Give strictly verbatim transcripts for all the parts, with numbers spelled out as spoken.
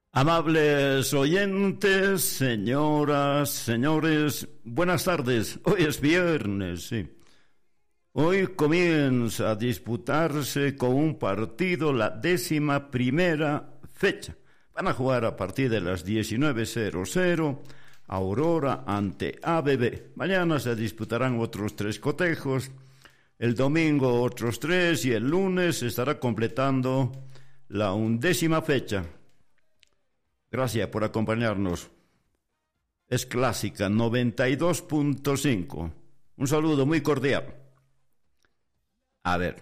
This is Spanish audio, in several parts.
Amables oyentes, señoras, señores, buenas tardes. Hoy es viernes, sí. Hoy comienza a disputarse con un partido la décima primera fecha. Van a jugar a partir de las diecinueve cero cero, Aurora ante A B B. Mañana se disputarán otros tres cotejos, el domingo otros tres y el lunes se estará completando la undécima fecha. Gracias por acompañarnos. Es Clásica noventa y dos punto cinco. Un saludo muy cordial. A ver.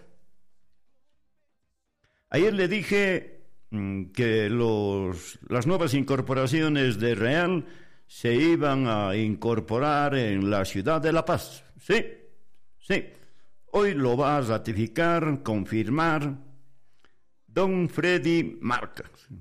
Ayer le dije mmm, que los, las nuevas incorporaciones de Real se iban a incorporar en la ciudad de La Paz. Sí, sí. Hoy lo va a ratificar, confirmar don Freddy Marca.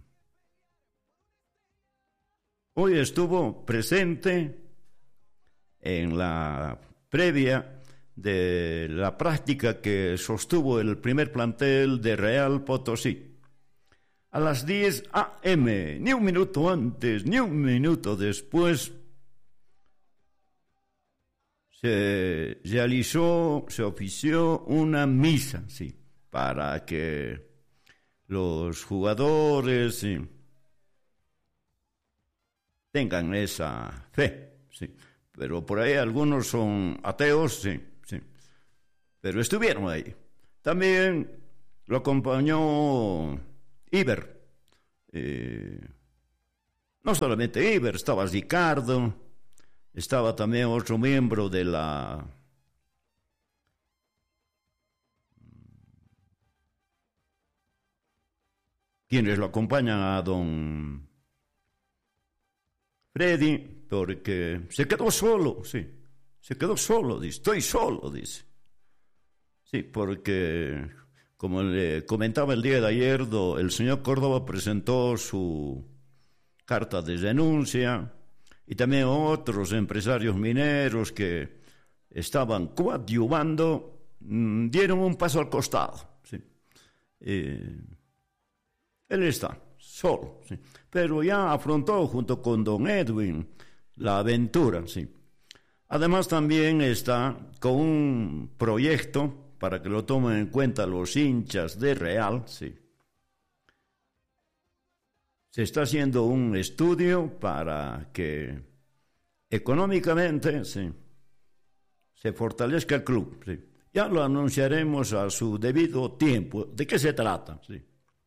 Hoy estuvo presente en la previa de la práctica que sostuvo el primer plantel de Real Potosí. A las diez a eme, ni un minuto antes, ni un minuto después, se realizó, se ofició una misa, sí, para que los jugadores sí, tengan esa fe, sí. Pero por ahí algunos son ateos, sí, sí. Pero estuvieron ahí. También lo acompañó Iber. Eh, no solamente Iber, estaba Ricardo, estaba también otro miembro de la... quienes lo acompañan a don Freddy, porque se quedó solo, sí, se quedó solo, dice, estoy solo, dice. Sí, porque, como le comentaba el día de ayer, do, el señor Córdoba presentó su carta de renuncia, y también otros empresarios mineros que estaban coadyuvando, mmm, dieron un paso al costado, sí. Eh, él está solo, sí, pero ya afrontó junto con don Edwin la aventura, sí. Además también está con un proyecto para que lo tomen en cuenta los hinchas de Real, sí. Se está haciendo un estudio para que económicamente, sí, se fortalezca el club, sí. Ya lo anunciaremos a su debido tiempo. ¿De qué se trata? Sí.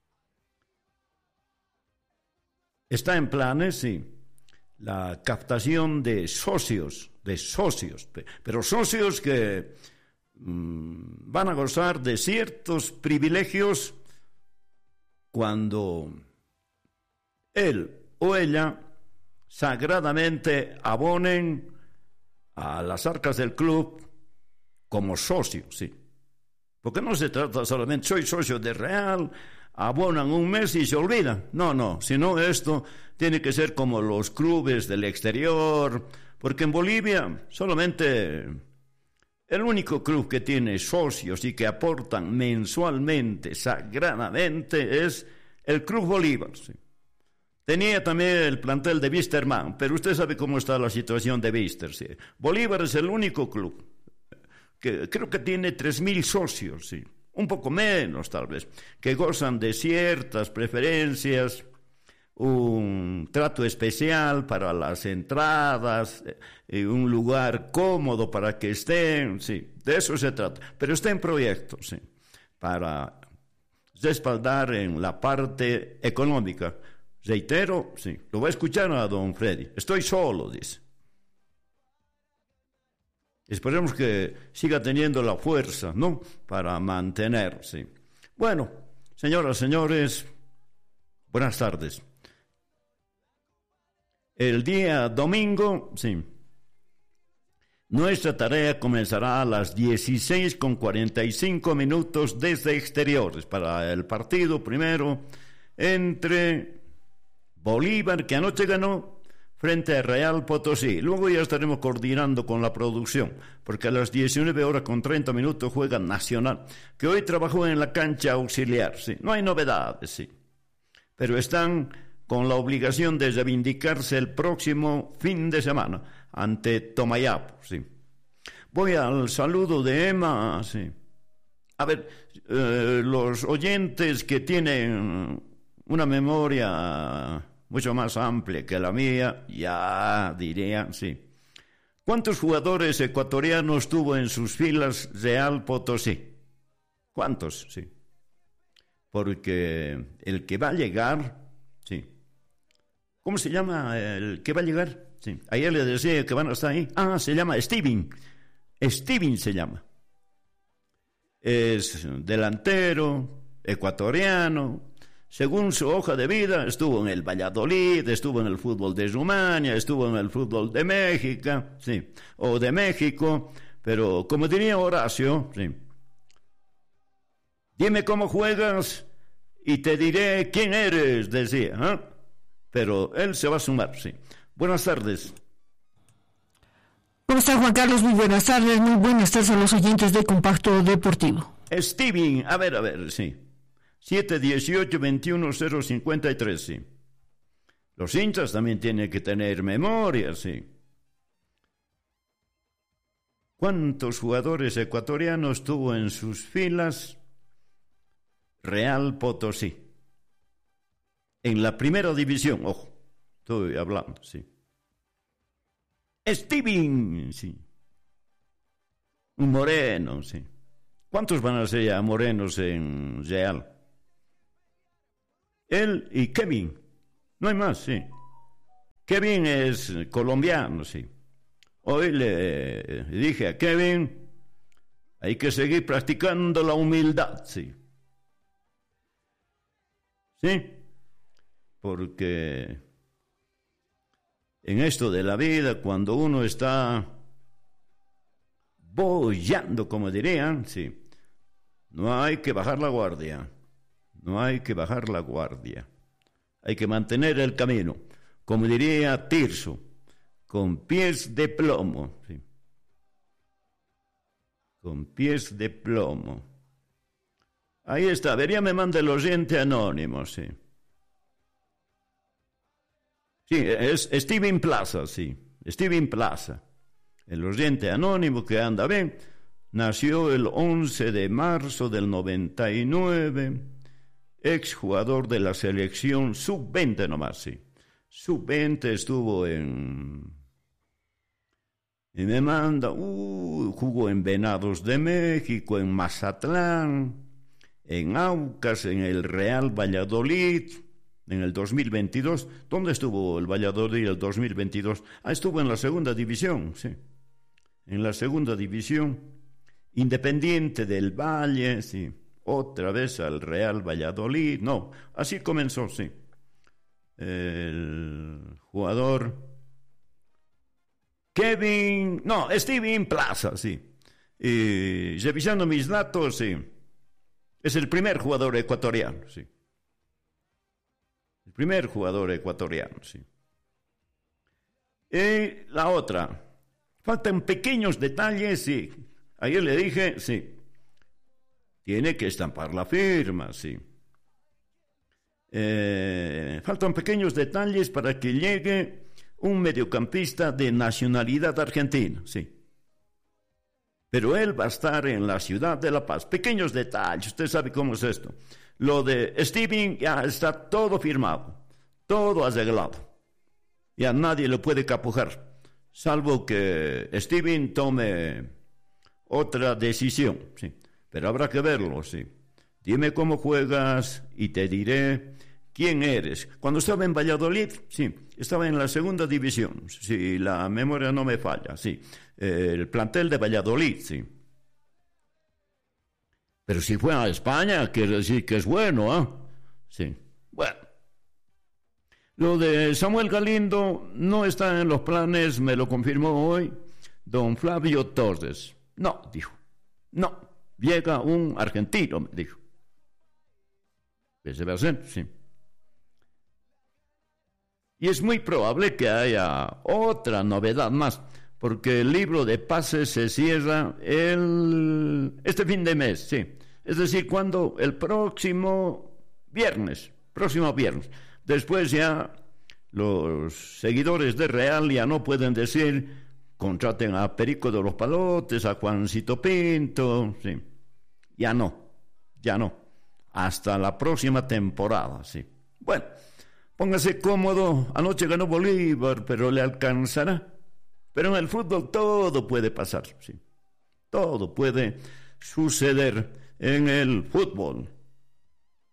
Está en planes, sí, la captación de socios, de socios, pero socios que mmm, van a gozar de ciertos privilegios cuando él o ella sagradamente abonen a las arcas del club como socios, sí. Porque no se trata solamente, soy socio de Real, abonan un mes y se olvidan. No, no, sino esto tiene que ser como los clubes del exterior, porque en Bolivia solamente el único club que tiene socios y que aportan mensualmente, sagradamente, es el Club Bolívar, sí. Tenía también el plantel de Wisterman, pero usted sabe cómo está la situación de Wister, sí. Bolívar es el único club que creo que tiene tres mil socios, sí, un poco menos tal vez, que gozan de ciertas preferencias, un trato especial para las entradas, eh, un lugar cómodo para que estén, sí, de eso se trata, pero está en proyecto, sí, para respaldar en la parte económica. Reitero, sí, lo va a escuchar a don Freddy, estoy solo, dice. Esperemos que siga teniendo la fuerza, ¿no?, para mantenerse. Bueno, señoras, señores, buenas tardes. El día domingo, sí, nuestra tarea comenzará a las dieciséis con cuarenta y cinco minutos desde exteriores para el partido primero entre Bolívar, que anoche ganó, frente a Real Potosí. Luego ya estaremos coordinando con la producción, porque a las diecinueve horas con treinta minutos juega Nacional, que hoy trabajó en la cancha auxiliar, sí. No hay novedades, sí. Pero están con la obligación de reivindicarse el próximo fin de semana ante Tomayapo, sí. Voy al saludo de Emma, sí. A ver, eh, los oyentes que tienen una memoria mucho más amplia que la mía, ya dirían, sí. ¿Cuántos jugadores ecuatorianos tuvo en sus filas Real Potosí? ¿Cuántos? Sí. Porque el que va a llegar, sí. ¿Cómo se llama el que va a llegar? Sí. Ayer le decía que van a estar ahí. Ah, se llama Steven. Steven se llama. Es delantero, ecuatoriano. Según su hoja de vida, estuvo en el Valladolid, estuvo en el fútbol de Rumania, estuvo en el fútbol de México, sí, o de México, pero como diría Horacio, sí. Dime cómo juegas y te diré quién eres, decía, ¿eh? Pero él se va a sumar, sí. Buenas tardes. ¿Cómo está, Juan Carlos? Muy buenas tardes, muy buenas tardes a los oyentes de Compacto Deportivo. Steven, a ver, a ver, sí. siete dieciocho veintiuno cero cincuenta y tres, sí. Los hinchas también tienen que tener memoria, sí. ¿Cuántos jugadores ecuatorianos tuvo en sus filas Real Potosí? En la primera división, ojo, estoy hablando, sí. Steven, sí. Un moreno, sí. ¿Cuántos van a ser ya morenos en Real? Él y Kevin. No hay más, sí. Kevin es colombiano, sí. Hoy le dije a Kevin, hay que seguir practicando la humildad, sí. Sí, porque en esto de la vida, cuando uno está boyando, como dirían, sí, no hay que bajar la guardia. No hay que bajar la guardia. Hay que mantener el camino. Como diría Tirso, con pies de plomo. ¿Sí? Con pies de plomo. Ahí está. Vería me manda el oyente anónimo, sí. Sí, es Steven Plaza, sí. Steven Plaza. El oyente anónimo que anda bien. Nació el once de marzo del noventa y nueve. Exjugador de la selección sub veinte nomás, sí. sub veinte estuvo en... Y me manda, uh, jugó en Venados de México, en Mazatlán, en Aucas, en el Real Valladolid, en el dos mil veintidós. ¿Dónde estuvo el Valladolid el dos mil veintidós? Ah, estuvo en la segunda división, sí. En la segunda división, Independiente del Valle, sí. Otra vez al Real Valladolid. No, así comenzó, sí. El jugador Kevin, no, Steven Plaza, sí. Y revisando mis datos, sí. Es el primer jugador ecuatoriano, sí. El primer jugador ecuatoriano, sí. Y la otra. Faltan pequeños detalles, sí. Ayer le dije, sí. Tiene que estampar la firma, sí. Eh, faltan pequeños detalles para que llegue un mediocampista de nacionalidad argentina, sí. Pero él va a estar en la ciudad de La Paz. Pequeños detalles, usted sabe cómo es esto. Lo de Steven ya está todo firmado, todo arreglado. Ya nadie lo puede capujar, salvo que Steven tome otra decisión, sí. Pero habrá que verlo, sí. Dime cómo juegas y te diré quién eres. Cuando estaba en Valladolid, sí, estaba en la segunda división, si la memoria no me falla, sí. Eh, el plantel de Valladolid, sí. Pero si fue a España, quiere decir que es bueno, ¿ah? ¿eh? Sí. Bueno. Lo de Samuel Galindo no está en los planes, me lo confirmó hoy don Flavio Torres. No, dijo. No. Llega un argentino, me dijo. Ese va a ser, sí. Y es muy probable que haya otra novedad más, porque el libro de pases se cierra el, este fin de mes, sí. Es decir, cuando el próximo viernes, próximo viernes. Después ya los seguidores de Real ya no pueden decir contraten a Perico de los Palotes, a Juancito Pinto, sí. Ya no, ya no. Hasta la próxima temporada, sí. Bueno, póngase cómodo. Anoche ganó Bolívar, pero le alcanzará. Pero en el fútbol todo puede pasar, sí. Todo puede suceder en el fútbol.